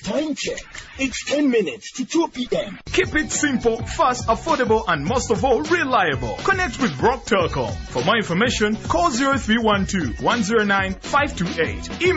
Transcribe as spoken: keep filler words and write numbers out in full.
Time check. It's ten minutes to two p.m. Keep it simple, fast, affordable, and most of all, reliable. Connect with Rock Telecom. For more information, call zero three one two, one zero nine, five two eight. Email